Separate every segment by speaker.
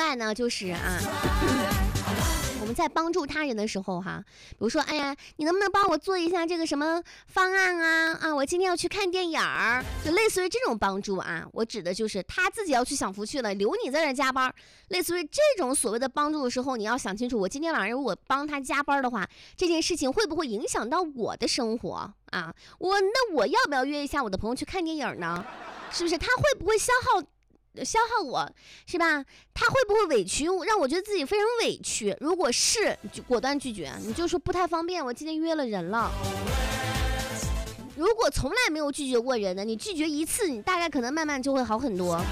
Speaker 1: 外呢，就是我们在帮助他人的时候哈，比如说，哎呀，你能不能帮我做一下这个什么方案啊？我今天要去看电影儿，就类似于这种帮助啊。我指的就是他自己要去享福去了，留你在这加班，类似于这种所谓的帮助的时候，你要想清楚，我今天晚上如果帮他加班的话，这件事情会不会影响到我的生活啊？那我要不要约一下我的朋友去看电影呢？是不是？他会不会消耗我，是吧？他会不会委屈让我觉得自己非常委屈？如果是，你就果断拒绝，你就说不太方便，我今天约了人了。如果从来没有拒绝过人的，你拒绝一次，你大概可能慢慢就会好很多。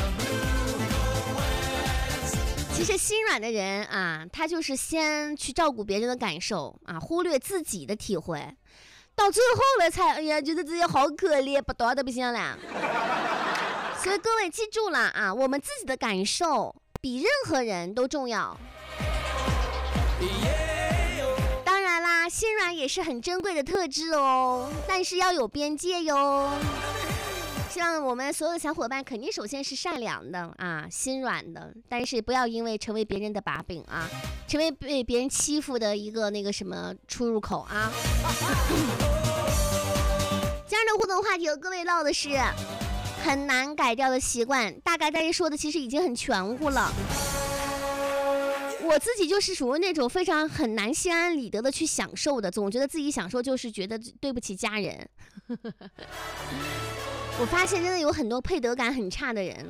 Speaker 1: 其实心软的人啊，他就是先去照顾别人的感受啊，忽略自己的体会，到最后了才哎呀，觉得自己好可怜，不多的不行了。所以各位记住了啊，我们自己的感受比任何人都重要。当然啦，心软也是很珍贵的特质哦，但是要有边界哟。希望我们所有的小伙伴肯定首先是善良的啊，心软的，但是不要因为成为别人的把柄啊，成为被别人欺负的一个那个什么出入口啊。今天的互动话题和各位唠的是很难改掉的习惯，大概大家说的其实已经很全乎了。我自己就是属于那种非常很难心安理得的去享受的，总觉得自己享受就是觉得对不起家人。我发现真的有很多配得感很差的人，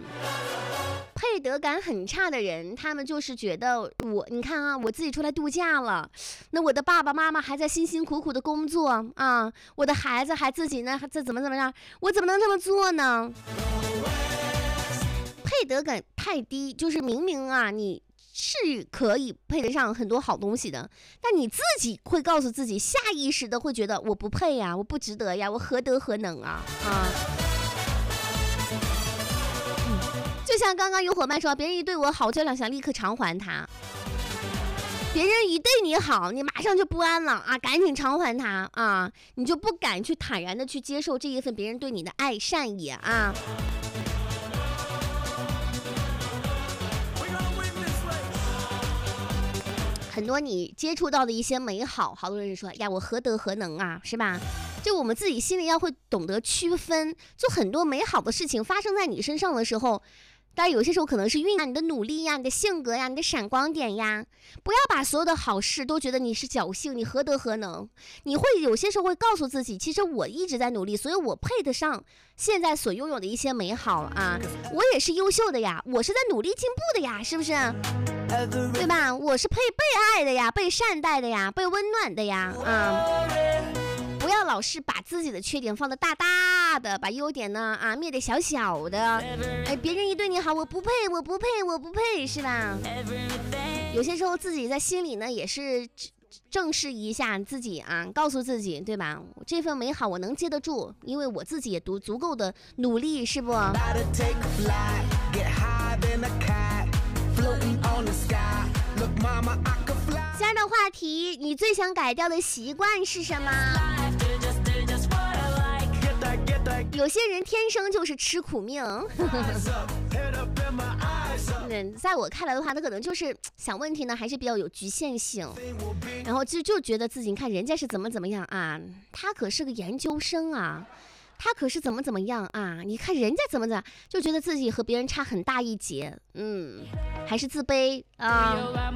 Speaker 1: 他们就是觉得你看啊，我自己出来度假了，那我的爸爸妈妈还在辛辛苦苦的工作啊，我的孩子还自己呢，还怎么样，我怎么能这么做呢？配得感太低，就是明明啊，你是可以配得上很多好东西的，但你自己会告诉自己，下意识的会觉得我不配呀，我不值得呀，我何德何能啊。就像刚刚有伙伴说，别人一对我好，就想立刻偿还他。别人一对你好，你马上就不安了啊，赶紧偿还他啊，你就不敢去坦然的去接受这一份别人对你的爱善意啊。很多你接触到的一些美好，好多人说呀，我何德何能啊，是吧？就我们自己心里要会懂得区分，就很多美好的事情发生在你身上的时候，当然有些时候可能是运用你的努力呀，你的性格呀，你的闪光点呀，不要把所有的好事都觉得你是侥幸，你何德何能。你会有些时候会告诉自己，其实我一直在努力，所以我配得上现在所拥有的一些美好啊，我也是优秀的呀，我是在努力进步的呀，是不是？对吧？我是被爱的呀，被善待的呀，被温暖的呀啊。不要老是把自己的缺点放得大大的，把优点呢灭得小小的。哎，别人一对你好，我不配，是吧？有些时候自己在心里呢也是正视一下自己啊，告诉自己，对吧？这份美好我能接得住，因为我自己也足够的努力，是不？今天的话题，你最想改掉的习惯是什么？有些人天生就是吃苦命。在我看来的话，他可能就是想问题呢，还是比较有局限性，然后就觉得自己，你看人家是怎么样啊，他可是个研究生啊，他可是怎么样啊，你看人家怎么就觉得自己和别人差很大一截，还是自卑啊。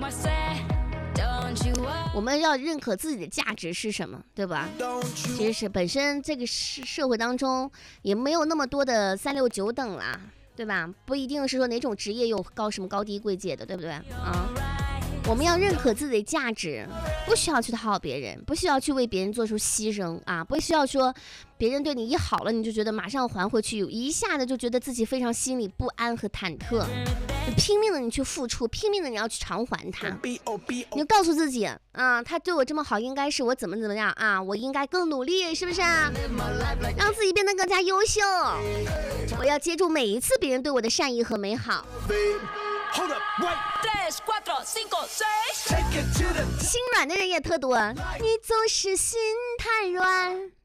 Speaker 1: 我们要认可自己的价值是什么，对吧？其实是本身这个社会当中也没有那么多的3、6、9等啦，对吧？不一定是说哪种职业有什么高低贵贱的，对不对啊？我们要认可自己的价值，不需要去讨好别人，不需要去为别人做出牺牲啊，不需要说别人对你一好了你就觉得马上还回去，一下子就觉得自己非常心里不安和忐忑，你拼命的你去付出，拼命的你要去偿还他，你就告诉自己啊，他对我这么好，应该是我怎么样啊，我应该更努力，是不是啊？让自己变得更加优秀，我要接住每一次别人对我的善意和美好。心软的人也特多，你总是心太软。